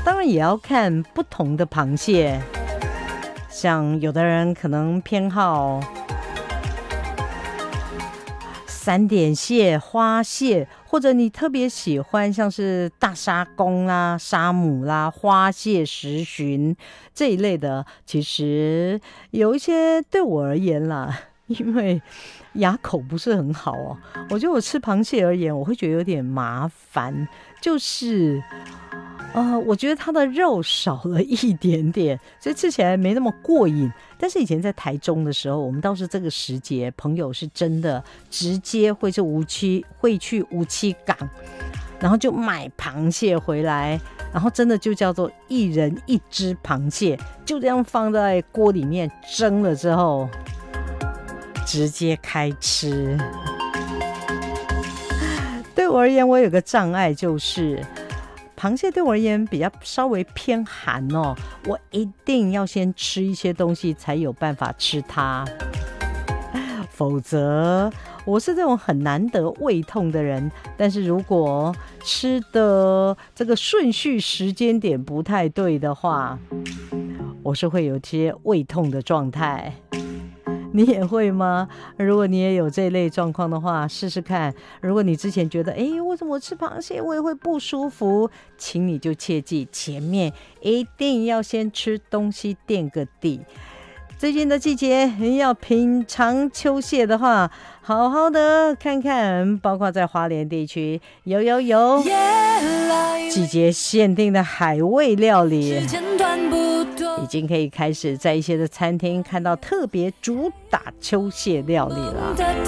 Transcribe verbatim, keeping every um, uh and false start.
当然也要看不同的螃蟹，像有的人可能偏好三点蟹、花蟹，或者你特别喜欢像是大沙公啦、沙姆啦、花蟹、石鲟这一类的，其实有一些对我而言啦，因为牙口不是很好哦，我觉得我吃螃蟹而言，我会觉得有点麻烦，就是呃，我觉得它的肉少了一点点，所以吃起来没那么过瘾。但是以前在台中的时候，我们倒是这个时节，朋友是真的直接会去梧栖，会去梧栖港，然后就买螃蟹回来，然后真的就叫做一人一只螃蟹，就这样放在锅里面蒸了之后，直接开吃。对我而言，我有个障碍就是螃蟹对我而言比较稍微偏寒哦，我一定要先吃一些东西才有办法吃它，否则我是这种很难得胃痛的人，但是如果吃的这个顺序时间点不太对的话，我是会有些胃痛的状态。你也会吗？如果你也有这类状况的话，试试看。如果你之前觉得哎，为什么我吃螃蟹我也会不舒服，请你就切记前面一定要先吃东西垫个底。最近的季节要品尝秋蟹的话，好好的看看，包括在花莲地区有有有季节限定的海味料理，已经可以开始在一些的餐厅看到特别主打秋蟹料理了。